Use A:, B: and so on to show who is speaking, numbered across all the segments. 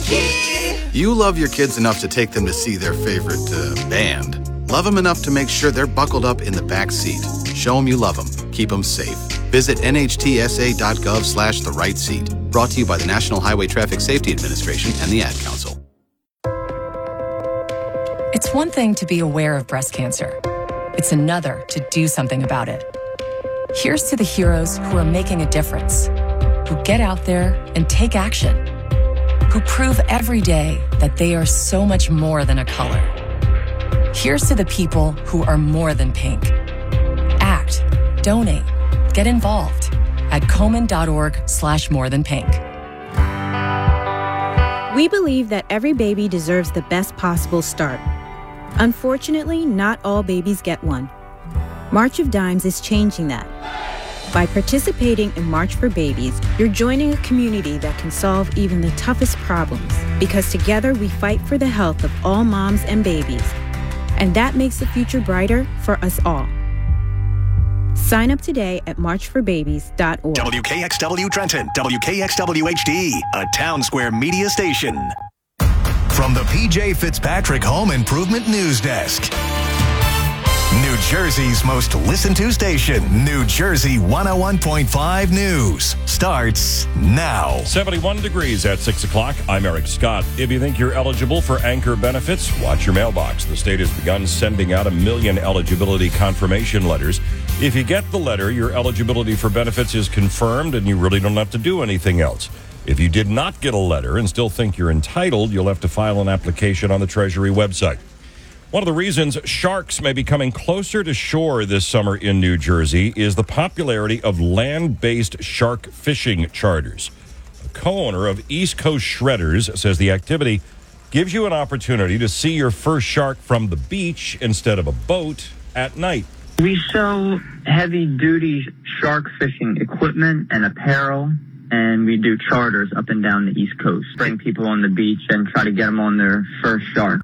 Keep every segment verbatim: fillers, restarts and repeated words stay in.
A: You love your kids enough to take them to see their favorite uh, band. Love them enough to make sure they're buckled up in the back seat. Show them you love them. Keep them safe. Visit nhtsa.gov slash the right seat. Brought to you by the National Highway Traffic Safety Administration and the Ad Council.
B: It's one thing to be aware of breast cancer. It's another to do something about it. Here's to the heroes who are making a difference, who get out there and take action, who prove every day that they are so much more than a color. Here's to the people who are more than pink. Act, donate, get involved at Komen.org slash more than pink.
C: We believe that every baby deserves the best possible start. Unfortunately, not all babies get one. March of Dimes is changing that. By participating in March for Babies, you're joining a community that can solve even the toughest problems, because together we fight for the health of all moms and babies. And that makes the future brighter for us all. Sign up today at march for babies dot org.
D: W K X W Trenton, W K X W H D, a Town Square media station. From the P J Fitzpatrick Home Improvement News Desk. New Jersey's most listened to station, New Jersey one oh one point five News, starts now.
E: seventy-one degrees at six o'clock. I'm Eric Scott. If you think you're eligible for Anchor benefits, watch your mailbox. The state has begun sending out a million eligibility confirmation letters. If you get the letter, your eligibility for benefits is confirmed and you really don't have to do anything else. If you did not get a letter and still think you're entitled, you'll have to file an application on the Treasury website. One of the reasons sharks may be coming closer to shore this summer in New Jersey is the popularity of land-based shark fishing charters. A co-owner of East Coast Shredders says the activity gives you an opportunity to see your first shark from the beach instead of a boat at night.
F: We sell heavy-duty shark fishing equipment and apparel, and we do charters up and down the East Coast. Bring people on the beach and try to get them on their first shark.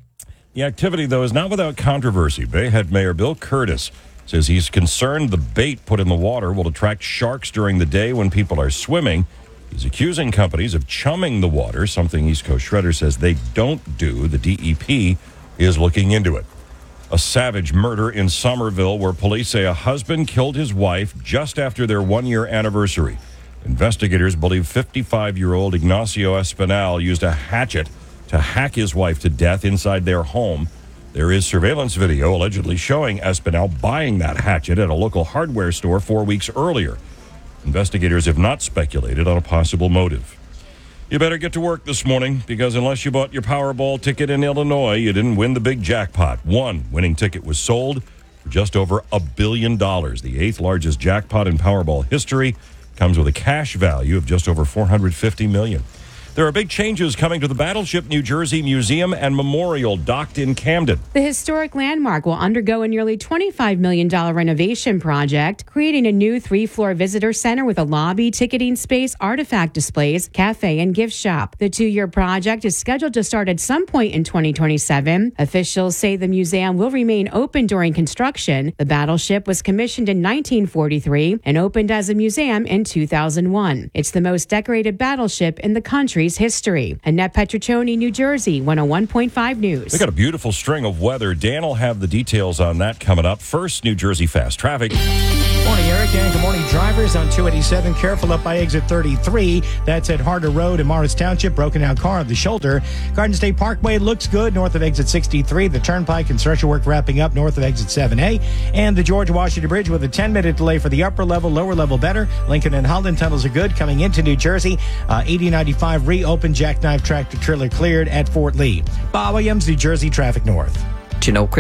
E: The activity, though, is not without controversy. Bayhead Mayor Bill Curtis says he's concerned the bait put in the water will attract sharks during the day when people are swimming. He's accusing companies of chumming the water, something East Coast Shredder says they don't do. The D E P is looking into it. A savage murder in Somerville where police say a husband killed his wife just after their one-year anniversary. Investigators believe fifty-five-year-old Ignacio Espinal used a hatchet to hack his wife to death inside their home. There is surveillance video allegedly showing Espinal buying that hatchet at a local hardware store four weeks earlier. Investigators have not speculated on a possible motive. You better get to work this morning, because unless you bought your Powerball ticket in Illinois, you didn't win the big jackpot. One winning ticket was sold for just over a billion dollars. The eighth largest jackpot in Powerball history comes with a cash value of just over four hundred fifty million dollars. There are big changes coming to the Battleship New Jersey Museum and Memorial docked in Camden.
G: The historic landmark will undergo a nearly twenty-five million dollars renovation project, creating a new three-floor visitor center with a lobby, ticketing space, artifact displays, cafe, and gift shop. The two-year project is scheduled to start at some point in twenty twenty-seven. Officials say the museum will remain open during construction. The battleship was commissioned in nineteen forty-three and opened as a museum in two thousand one. It's the most decorated battleship in the country history. Annette Petriccioni, New Jersey, one oh one point five News.
E: We got a beautiful string of weather. Dan will have the details on that coming up. First, New Jersey fast traffic.
H: Morning, Eric, and good morning, drivers on two eighty-seven. Careful up by exit thirty-three. That's at Harder Road in Morris Township. Broken down car on the shoulder. Garden State Parkway looks good north of exit sixty-three. The Turnpike construction work wrapping up north of exit seven A. And the George Washington Bridge with a ten-minute delay for the upper level, lower level better. Lincoln and Holland tunnels are good coming into New Jersey. Uh, eighty ninety-five reopened. Jackknife tractor trailer cleared at Fort Lee. Bob Williams, New Jersey Traffic North.
I: Janelle Chris.